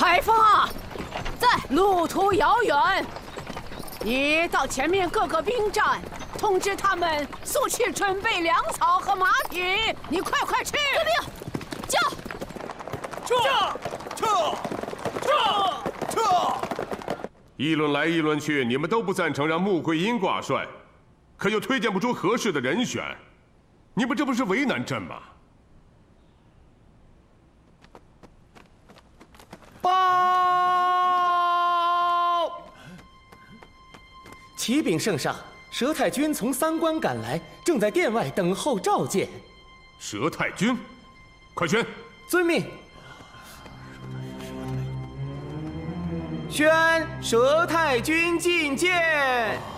海风啊，在，路途遥远，你到前面各个兵站，通知他们速去准备粮草和马匹。你快去！ 遵命，驾！ 撤！议论来议论去，你们都不赞成让穆桂英挂帅，可又推荐不出合适的人选，你们这不是为难朕吗？ 报！启禀圣上，佘太君从三关赶来，正在殿外等候召见。 佘太君，快宣！ 遵命。宣佘太君觐见。